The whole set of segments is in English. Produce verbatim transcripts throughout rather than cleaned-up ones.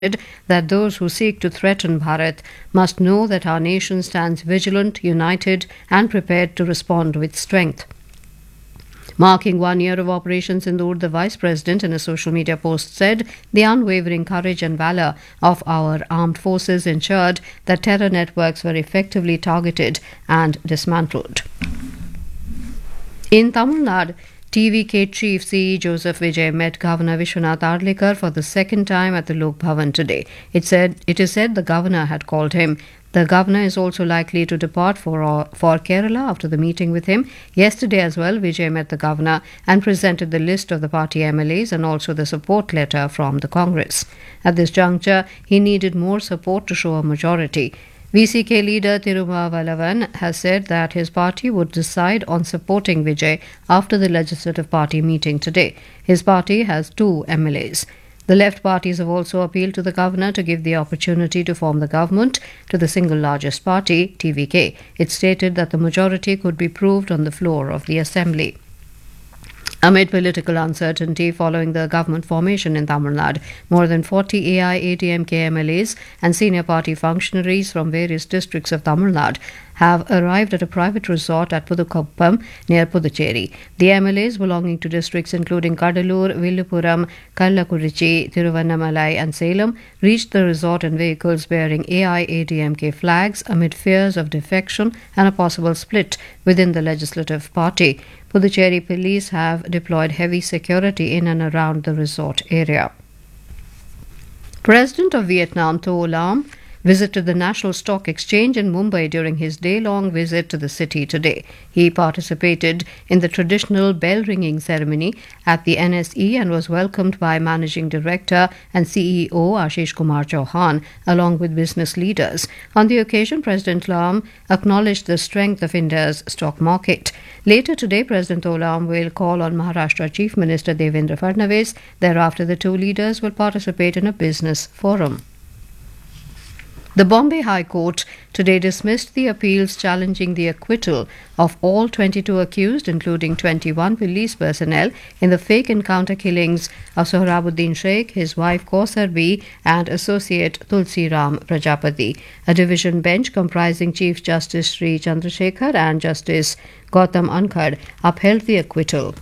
that those who seek to threaten Bharat must know that our nation stands vigilant, united, and prepared to respond with strength. Marking one year of Operation Sindoor, the Vice President in a social media post said the unwavering courage and valour of our armed forces ensured that terror networks were effectively targeted and dismantled. In Tamil Nadu, T V K Chief C E Joseph Vijay met Governor Vishwanath Arlikar for the second time at the Lok Bhavan today. It said it is said the governor had called him. The governor is also likely to depart for, for Kerala after the meeting with him. Yesterday as well, Vijay met the governor and presented the list of the party M L As and also the support letter from the Congress. At this juncture, he needed more support to show a majority. V C K leader Tirumavalavan has said that his party would decide on supporting Vijay after the Legislative Party meeting today. His party has two M L As. The left parties have also appealed to the governor to give the opportunity to form the government to the single largest party, T V K. It stated that the majority could be proved on the floor of the assembly. Amid political uncertainty following the government formation in Tamil Nadu, more than forty A I A D M K M L As and senior party functionaries from various districts of Tamil Nadu have arrived at a private resort at Pudukoppam near Puducherry. The M L As belonging to districts including Kadalur, Villupuram, Kallakurichi, Thiruvannamalai and Salem reached the resort in vehicles bearing A I A D M K flags amid fears of defection and a possible split within the legislative party. Puducherry police have deployed heavy security in and around the resort area. President of Vietnam, Tho Lam, visited the National Stock Exchange in Mumbai during his day-long visit to the city today. He participated in the traditional bell-ringing ceremony at the N S E and was welcomed by Managing Director and C E O Ashish Kumar Chauhan, along with business leaders. On the occasion, President Lam acknowledged the strength of India's stock market. Later today, President Tho Lam will call on Maharashtra Chief Minister Devendra Fadnavis. Thereafter, the two leaders will participate in a business forum. The Bombay High Court today dismissed the appeals challenging the acquittal of all twenty-two accused, including twenty-one police personnel, in the fake encounter killings of Sohrabuddin Sheikh, his wife Kausar B, and associate Tulsi Ram Prajapati. A division bench comprising Chief Justice Sri Chandrasekhar and Justice Gautam Ankhad upheld the acquittal.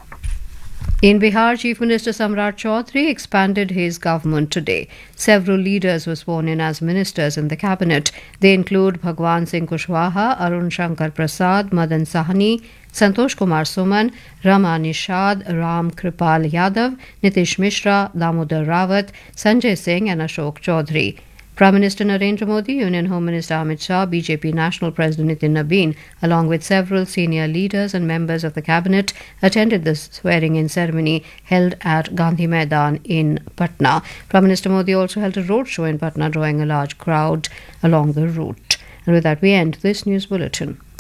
In Bihar, Chief Minister Samrat Chaudhary expanded his government today. Several leaders were sworn in as ministers in the cabinet. They include Bhagwan Singh Kushwaha, Arun Shankar Prasad, Madan Sahni, Santosh Kumar Suman, Rama Nishad, Ram Kripal Yadav, Nitish Mishra, Damodar Rawat, Sanjay Singh and Ashok Chaudhary. Prime Minister Narendra Modi, Union Home Minister Amit Shah, B J P National President Nitin Nabin, along with several senior leaders and members of the cabinet, attended the swearing-in ceremony held at Gandhi Maidan in Patna. Prime Minister Modi also held a roadshow in Patna, drawing a large crowd along the route. And with that, we end this news bulletin.